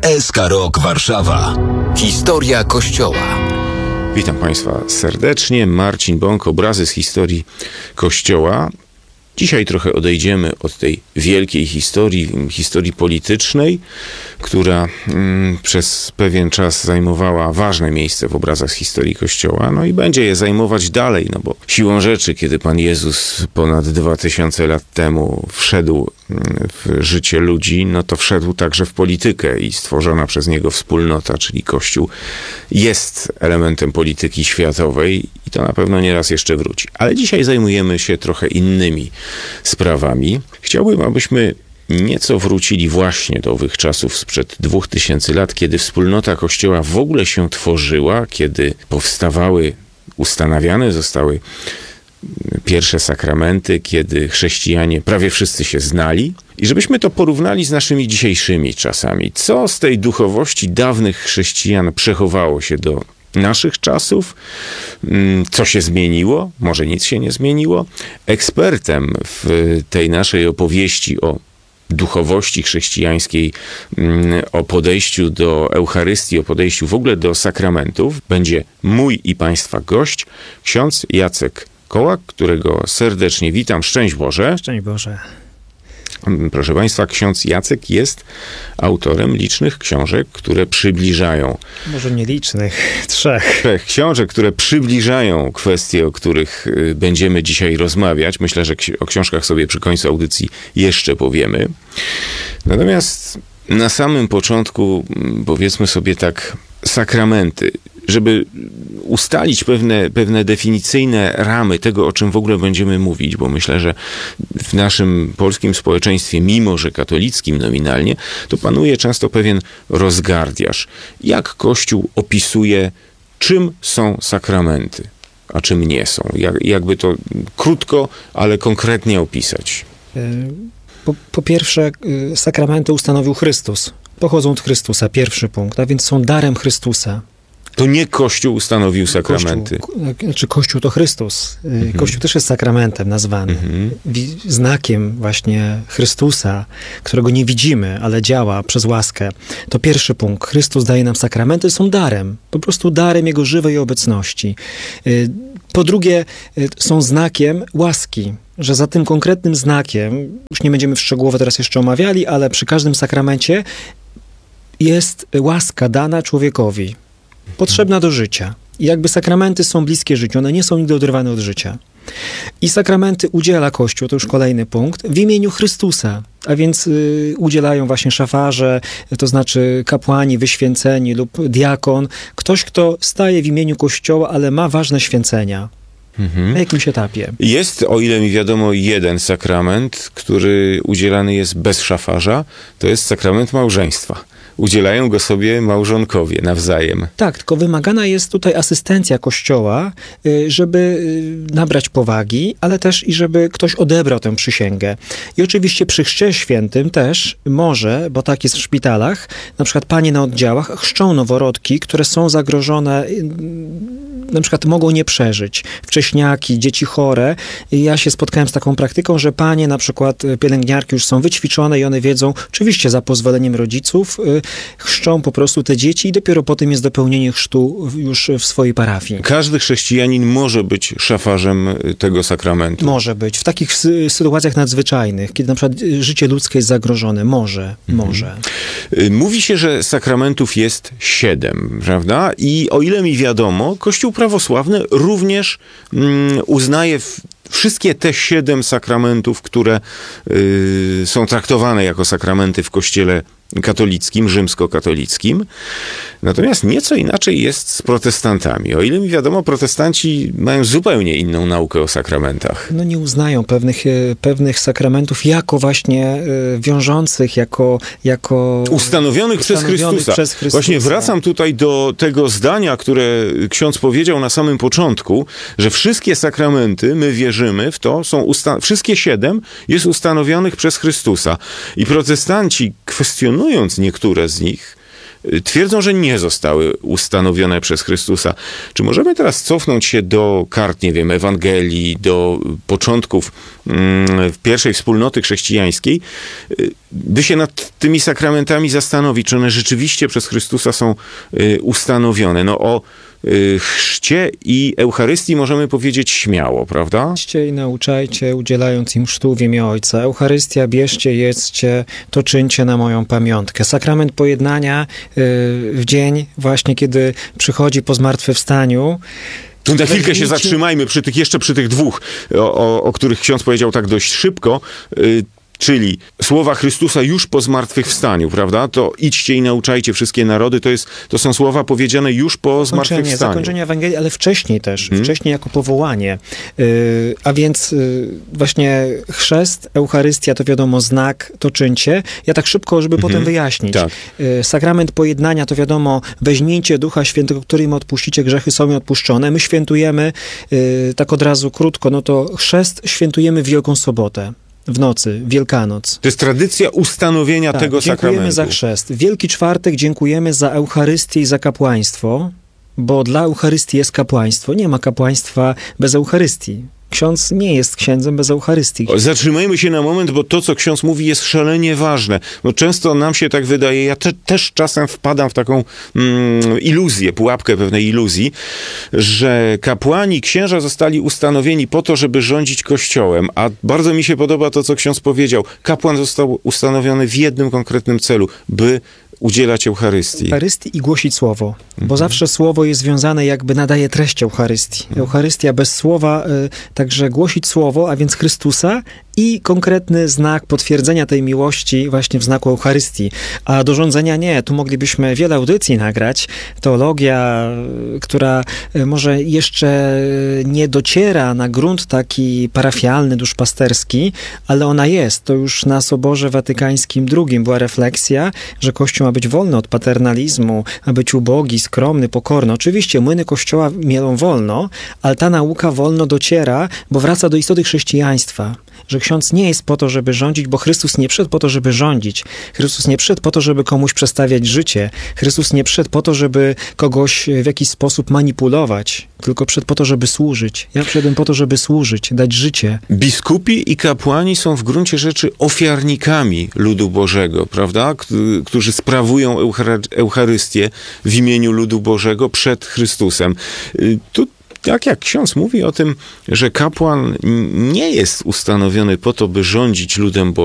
SK Rok Warszawa. Historia Kościoła. Witam Państwa serdecznie. Marcin Bąk, obrazy z historii Kościoła. Dzisiaj trochę odejdziemy od tej wielkiej historii politycznej, która przez pewien czas zajmowała ważne miejsce w obrazach z historii Kościoła, no i będzie je zajmować dalej, no bo siłą rzeczy, kiedy Pan Jezus ponad 2000 lat temu wszedł w życie ludzi, no to wszedł także w politykę i stworzona przez Niego wspólnota, czyli Kościół, jest elementem polityki światowej i to na pewno nieraz jeszcze wróci. Ale dzisiaj zajmujemy się trochę innymi sprawami. Chciałbym, abyśmy nieco wrócili właśnie do owych czasów sprzed 2000 lat, kiedy wspólnota Kościoła w ogóle się tworzyła, kiedy powstawały, ustanawiane zostały pierwsze sakramenty, kiedy chrześcijanie prawie wszyscy się znali i żebyśmy to porównali z naszymi dzisiejszymi czasami. Co z tej duchowości dawnych chrześcijan przechowało się do naszych czasów? Co się zmieniło? Może nic się nie zmieniło? Ekspertem w tej naszej opowieści o duchowości chrześcijańskiej, o podejściu do Eucharystii, o podejściu w ogóle do sakramentów będzie mój i Państwa gość, ksiądz Jacek Kołak, którego serdecznie witam. Szczęść Boże. Szczęść Boże. Proszę Państwa, ksiądz Jacek jest autorem licznych książek, które przybliżają... Może nie licznych, trzech książek, które przybliżają kwestie, o których będziemy dzisiaj rozmawiać. Myślę, że o książkach sobie przy końcu audycji jeszcze powiemy. Natomiast na samym początku, powiedzmy sobie tak, sakramenty. Żeby ustalić pewne definicyjne ramy tego, o czym w ogóle będziemy mówić, bo myślę, że w naszym polskim społeczeństwie, mimo że katolickim nominalnie, to panuje często pewien rozgardiaż. Jak Kościół opisuje, czym są sakramenty, a czym nie są? Jakby to krótko, ale konkretnie opisać? Po pierwsze, sakramenty ustanowił Chrystus. Pochodzą od Chrystusa, pierwszy punkt, a więc są darem Chrystusa. To nie Kościół ustanowił sakramenty. Kościół to Chrystus. Kościół też jest sakramentem nazwany. Znakiem właśnie Chrystusa, którego nie widzimy, ale działa przez łaskę. To pierwszy punkt. Chrystus daje nam sakramenty, są darem. Po prostu darem Jego żywej obecności. Po drugie, są znakiem łaski. Że za tym konkretnym znakiem, już nie będziemy szczegółowo teraz jeszcze omawiali, ale przy każdym sakramencie jest łaska dana człowiekowi. Potrzebna do życia. I jakby sakramenty są bliskie życiu, one nie są nigdy oderwane od życia. I sakramenty udziela Kościół, to już kolejny punkt, w imieniu Chrystusa. A więc udzielają właśnie szafarze, to znaczy kapłani wyświęceni lub diakon. Ktoś, kto staje w imieniu Kościoła, ale ma ważne święcenia. Na jakimś etapie. Jest, o ile mi wiadomo, jeden sakrament, który udzielany jest bez szafarza, to jest sakrament małżeństwa. Udzielają go sobie małżonkowie nawzajem. Tak, tylko wymagana jest tutaj asystencja Kościoła, żeby nabrać powagi, ale też i żeby ktoś odebrał tę przysięgę. I oczywiście przy chrzcie świętym też może, bo tak jest w szpitalach, na przykład panie na oddziałach chrzczą noworodki, które są zagrożone, na przykład mogą nie przeżyć. Wcześniaki, dzieci chore. Ja się spotkałem z taką praktyką, że panie, na przykład pielęgniarki już są wyćwiczone i one wiedzą, oczywiście za pozwoleniem rodziców, chrzczą po prostu te dzieci i dopiero potem jest dopełnienie chrztu już w swojej parafii. Każdy chrześcijanin może być szafarzem tego sakramentu. Może być. W takich sytuacjach nadzwyczajnych, kiedy na przykład życie ludzkie jest zagrożone. Może. Mówi się, że sakramentów jest 7, prawda? I o ile mi wiadomo, Kościół prawosławny również uznaje wszystkie te 7 sakramentów, które są traktowane jako sakramenty w Kościele katolickim, rzymskokatolickim. Natomiast nieco inaczej jest z protestantami. O ile mi wiadomo, protestanci mają zupełnie inną naukę o sakramentach. No nie uznają pewnych sakramentów jako właśnie wiążących, jako ustanowionych przez Chrystusa. Właśnie wracam tutaj do tego zdania, które ksiądz powiedział na samym początku, że wszystkie sakramenty, my wierzymy w to, wszystkie 7 jest ustanowionych przez Chrystusa. I protestanci, kwestionując niektóre z nich, twierdzą, że nie zostały ustanowione przez Chrystusa. Czy możemy teraz cofnąć się do kart, nie wiem, Ewangelii, do początków pierwszej wspólnoty chrześcijańskiej, by się nad tymi sakramentami zastanowić, czy one rzeczywiście przez Chrystusa są ustanowione. No o chrzcie i Eucharystii możemy powiedzieć śmiało, prawda? Idźcie i nauczajcie, udzielając im chrztu w imię Ojca. Eucharystia bierzcie, jedzcie, to czyńcie na moją pamiątkę. Sakrament pojednania w dzień właśnie, kiedy przychodzi po zmartwychwstaniu. Tu na chwilkę się zatrzymajmy przy tych dwóch, o których ksiądz powiedział tak dość szybko, czyli słowa Chrystusa już po zmartwychwstaniu, prawda? To idźcie i nauczajcie wszystkie narody. To są słowa powiedziane już po zmartwychwstaniu. Zakończenie Ewangelii, ale wcześniej też. Wcześniej jako powołanie. A więc właśnie chrzest, Eucharystia to wiadomo znak, to czyńcie. Ja tak szybko, żeby potem wyjaśnić. Tak. Sakrament pojednania to wiadomo weźmijcie Ducha Świętego, którym odpuścicie grzechy, są mi odpuszczone. My świętujemy, tak od razu krótko, no to chrzest świętujemy Wielką Sobotę. W nocy, Wielkanoc. To jest tradycja ustanowienia tego sakramentu. Dziękujemy za chrzest. Wielki Czwartek dziękujemy za Eucharystię i za kapłaństwo, bo dla Eucharystii jest kapłaństwo. Nie ma kapłaństwa bez Eucharystii. Ksiądz nie jest księdzem bez Eucharystii. Zatrzymajmy się na moment, bo to, co ksiądz mówi, jest szalenie ważne. No często nam się tak wydaje, ja też czasem wpadam w taką iluzję, pułapkę pewnej iluzji, że kapłani, księża zostali ustanowieni po to, żeby rządzić Kościołem, a bardzo mi się podoba to, co ksiądz powiedział. Kapłan został ustanowiony w jednym konkretnym celu, by udzielać Eucharystii. Eucharystii i głosić słowo, bo zawsze słowo jest związane, jakby nadaje treść Eucharystii. Eucharystia bez słowa, także głosić słowo, a więc Chrystusa i konkretny znak potwierdzenia tej miłości właśnie w znaku Eucharystii. A do rządzenia nie. Tu moglibyśmy wiele audycji nagrać. Teologia, która może jeszcze nie dociera na grunt taki parafialny, duszpasterski, ale ona jest. To już na Soborze Watykańskim II była refleksja, że Kościół ma być wolny od paternalizmu, ma być ubogi, skromny, pokorny. Oczywiście młyny Kościoła mielą wolno, ale ta nauka wolno dociera, bo wraca do istoty chrześcijaństwa. Że ksiądz nie jest po to, żeby rządzić, bo Chrystus nie przyszedł po to, żeby rządzić. Chrystus nie przyszedł po to, żeby komuś przestawiać życie. Chrystus nie przyszedł po to, żeby kogoś w jakiś sposób manipulować, tylko przyszedł po to, żeby służyć. Ja przyszedłem po to, żeby służyć, dać życie. Biskupi i kapłani są w gruncie rzeczy ofiarnikami ludu Bożego, prawda? Którzy sprawują Eucharystię w imieniu ludu Bożego przed Chrystusem. Tu tak jak ksiądz mówi o tym, że kapłan nie jest ustanowiony po to, by rządzić ludem Bożym,